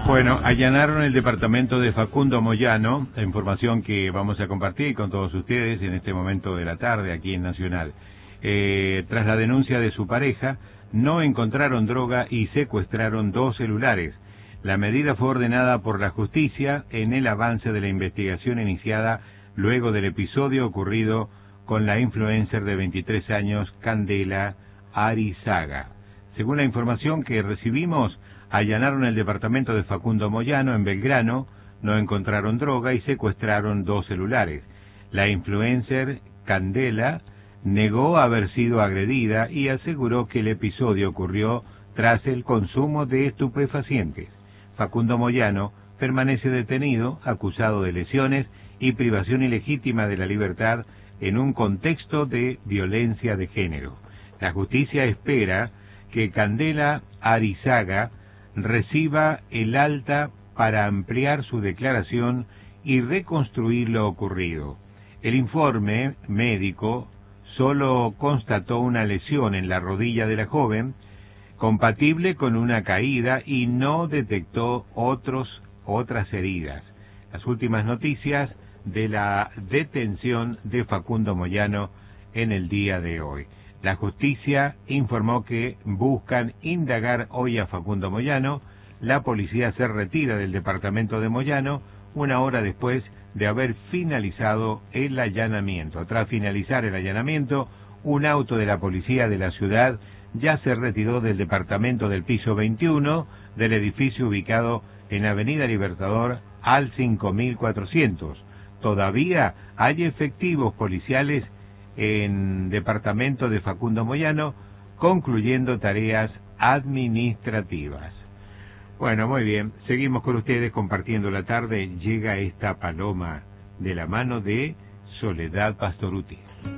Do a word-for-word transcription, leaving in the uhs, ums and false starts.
Bueno, allanaron el departamento de Facundo Moyano, la información que vamos a compartir con todos ustedes en este momento de la tarde aquí en Nacional. Eh, tras la denuncia de su pareja, no encontraron droga y secuestraron dos celulares. La medida fue ordenada por la justicia en el avance de la investigación iniciada luego del episodio ocurrido con la influencer de veintitrés años, Candela Arizaga. Según la información que recibimos, allanaron el departamento de Facundo Moyano en Belgrano, no encontraron droga y secuestraron dos celulares. La influencer Candela negó haber sido agredida y aseguró que el episodio ocurrió tras el consumo de estupefacientes. Facundo Moyano permanece detenido, acusado de lesiones y privación ilegítima de la libertad en un contexto de violencia de género. La justicia espera que Candela Arizaga reciba el alta para ampliar su declaración y reconstruir lo ocurrido. El informe médico solo constató una lesión en la rodilla de la joven, compatible con una caída, y no detectó otros, otras heridas. Las últimas noticias de la detención de Facundo Moyano en el día de hoy. La justicia informó que buscan indagar hoy a Facundo Moyano. La policía se retira del departamento de Moyano una hora después de haber finalizado el allanamiento. Tras finalizar el allanamiento, un auto de la policía de la ciudad ya se retiró del departamento del piso veintiuno del edificio ubicado en Avenida Libertador al cinco mil cuatrocientos. Todavía hay efectivos policiales en departamento de Facundo Moyano, concluyendo tareas administrativas. Bueno, muy bien, seguimos con ustedes compartiendo la tarde. Llega esta paloma de la mano de Soledad Pastoruti.